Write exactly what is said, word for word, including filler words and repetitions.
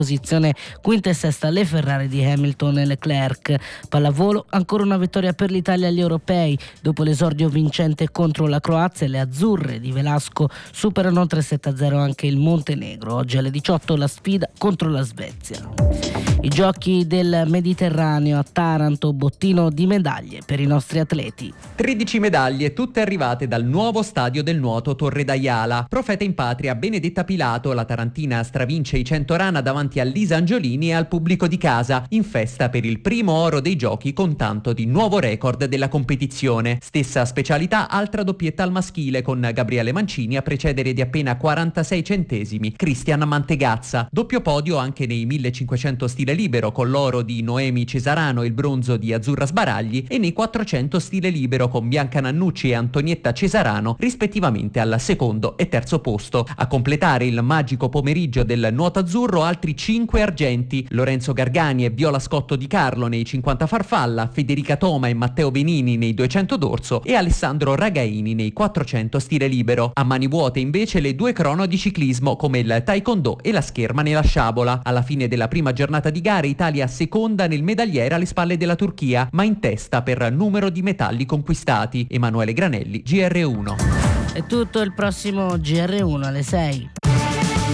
posizione quinta e sesta le Ferrari di Hamilton e Leclerc. Pallavolo, ancora una vittoria per l'Italia agli europei. Dopo l'esordio vincente contro la Croazia, le azzurre di Velasco superano tre sette a zero anche il Montenegro. Oggi alle diciotto la sfida contro la Svezia. I giochi del Mediterraneo a Taranto, bottino di medaglie per i nostri atleti. tredici medaglie, tutte arrivate dal nuovo stadio del nuoto Torre d'Aiala. Profeta in patria Benedetta Pilato, la tarantina stravince i cento rana davanti a Lisa Angiolini e al pubblico di casa, in festa per il primo oro dei giochi con tanto di nuovo record della competizione. Stessa specialità, altra doppietta al maschile con Gabriele Mancini a precedere di appena quarantasei centesimi Cristian Mantegazza. Doppio podio anche nei millecinquecento stile libero con l'oro di Noemi Cesarano e il bronzo di Azzurra Sbaragli, e nei quattrocento stile libero con Bianca Nannucci e Antonietta Cesarano rispettivamente al secondo e terzo posto. A completare il magico pomeriggio del nuoto azzurro altri cinque argenti: Lorenzo Gargani e Viola Scotto Di Carlo nei cinquanta farfalla, Federica Toma e Matteo Benini nei duecento dorso e Alessandro Ragaini nei quattrocento stile libero. A mani vuote invece le due crono di ciclismo come il taekwondo e la scherma nella sciabola. Alla fine della prima giornata di gare Italia seconda nel medagliere alle spalle della Turchia, ma in testa per numero di metalli conquistati. Emanuele Granelli, G R uno. È tutto, il prossimo G R uno alle sei.